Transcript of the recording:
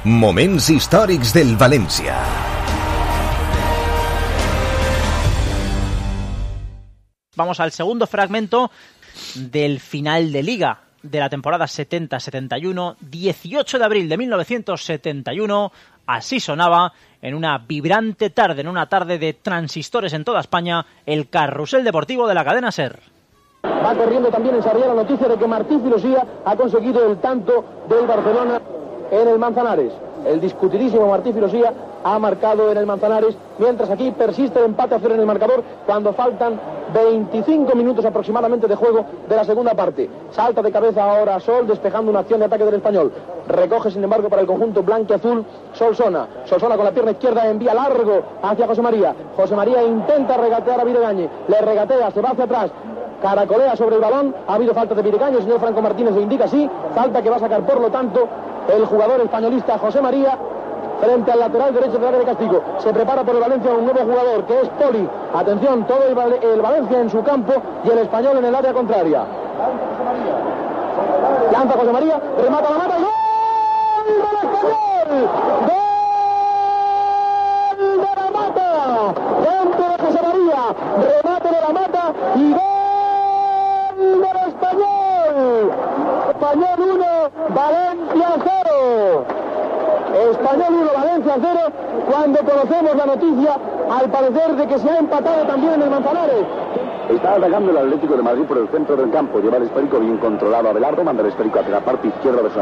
Moments històrics del València. Vamos al segundo fragmento del final de Liga de la temporada 70-71, 18 de abril de 1971, así sonaba en una vibrante tarde, en una tarde de transistores en toda España, el carrusel deportivo de la cadena SER. Va corriendo también en Sarriá la noticia de que Martí Filosía ha conseguido el tanto del Barcelona en el Manzanares. El discutidísimo Martí Filosía ha marcado en el Manzanares, mientras aquí persiste el empate a 0 en el marcador cuando faltan 25 minutos aproximadamente de juego de la segunda parte. Salta de cabeza ahora Sol, despejando una acción de ataque del Español. Recoge, sin embargo, para el conjunto blanquiazul Solsona. Solsona con la pierna izquierda envía largo hacia José María. José María intenta regatear a Videgañez. Le regatea, se va hacia atrás. Caracolea sobre el balón. Ha habido falta de Videgañez. El señor Franco Martínez lo indica así. Falta que va a sacar, por lo tanto, el jugador españolista José María frente al lateral derecho del área de castigo. Se prepara por el Valencia un nuevo jugador que es Poli. Atención, todo el Valencia en su campo y el Español en el área contraria. Lanza José María, remata la mata y ¡gol del Español! ¡Gol de la mata! Dentro de José María, remate de la mata y gol del Español. Español 1, Valencia 0. Español 1, Valencia 0, cuando conocemos la noticia, al parecer, de que se ha empatado también en el Manzanares. Está atacando el Atlético de Madrid por el centro del campo. Lleva el esférico bien controlado a Abelardo, manda el esférico hacia la parte izquierda de su